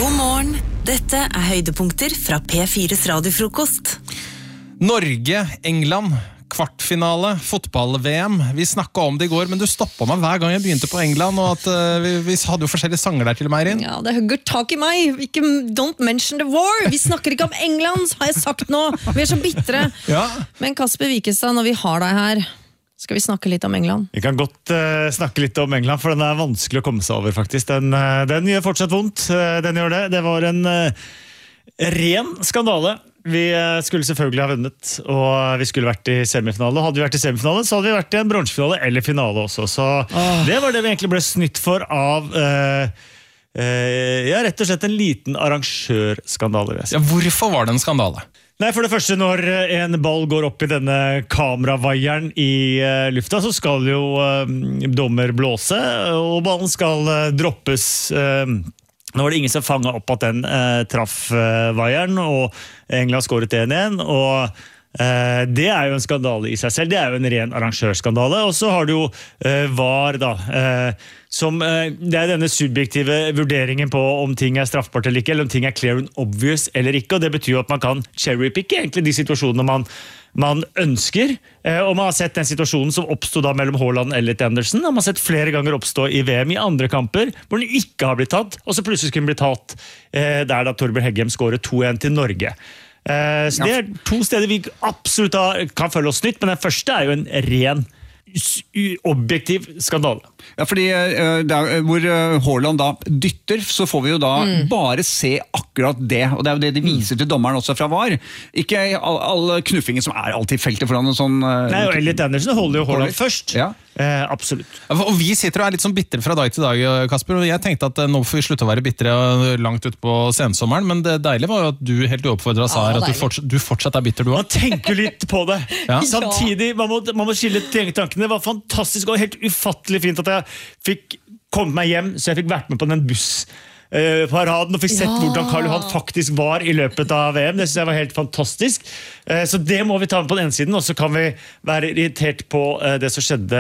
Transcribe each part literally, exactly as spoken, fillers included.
God morgen, dette er høydepunkter fra P fires radiofrokost. Norge, England, kvartfinale, fotball-V M. Vi snakket om det i går, men du stoppet meg hver gang jeg begynte på England, og at uh, vi, vi hadde jo forskjellige sanger der til meg, Eirin. Ja, det hugger tak i meg. Ikke, don't mention the war. Vi snakker ikke om England, har jeg sagt nå. Vi er så bittre. Ja. Men Kasper Wikestad, når vi har deg her, skal vi snakke litt om England? Vi kan godt uh, snakke litt om England, for den er vanskelig å komme seg over, faktisk. Den, uh, den gjør fortsatt vondt. Uh, den gjør det. Det var en uh, ren skandale. Vi uh, skulle selvfølgelig ha vunnet, og vi skulle vært i semifinale. Hadde vi vært i semifinale, så hadde vi vært i en bronsefinale eller finale også. Så oh. det var det vi egentlig ble snytt for av... Uh, uh, ja, rett og slett en liten arrangørskandale. Ja, hvorfor var det en skandale? Nei, for det første, når en ball går opp i denne kameravaieren i uh, lufta, så skal jo uh, dommer blåse, og ballen skal uh, droppes. Uh, nå var det ingen som fanget opp at den uh, traff uh, vaieren, og England skåret én igjen, og uh, det er jo en skandale i seg selv. Det er jo en ren arrangørskandale, og så har du jo uh, V A R da, uh, som, uh, det er denne subjektive vurderingen på om ting er straffbart eller ikke, eller om ting er clear and obvious eller ikke, og det betyr jo at man kan cherrypicke egentlig de situasjonene man, man ønsker, uh, og man har sett den situasjonen som oppstod da mellom Haaland og Elliot Anderson, og man har sett flere ganger oppstå i V M i andre kamper, hvor den ikke har blitt tatt, og så plutselig skulle den bli tatt uh, der da Torbjørn Heggem skåret to én til Norge. Uh, så det er to steder vi absolutt kan følge oss nytt, men den første er jo en ren objektiv skandale. Ja, fordi uh, der, hvor uh, Haaland da dytter, så får vi jo da mm. bare se akkurat det, og det er jo det de viser til dommeren også fra V A R. Ikke all, all knuffingen som er alltid feltet foran en sånn... Uh, Nei, og Elliot Anderson holder jo Haaland først. Ja. Eh, absolutt. Og vi sitter og er litt sånn bitter fra dag til dag, Kasper, og jeg tenkte at nå får vi slutte å være bitre langt ut på sensommeren, men det deilige var jo at du helt uoppfordret sa her at du fortsatt, du fortsatt er bitter du også. Man tenker litt på det. Ja. Samtidig, man må, man må skille tankene. Det var fantastisk og helt ufattelig fint at jeg fikk kommet meg hjem, så jeg fikk vært med på den buss Uh, paraden og fikk sett ja. hvordan Karl Johan faktisk var i løpet av V M. Det synes jeg var helt fantastisk. Uh, så det må vi ta med på den ene siden, og så kan vi være irritert på uh, det som skjedde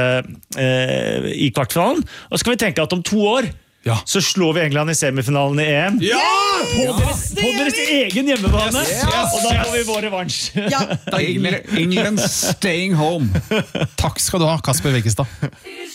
uh, i kvartfinalen. Og så kan vi tenke at om to år ja. så slår vi England i semifinalen i E M. Ja! På, ja! Deres, på deres egen hjemmebane. Yes, yes, og da får vi vår revansj. Ja. England staying home. Takk skal du ha, Kasper Wikestad.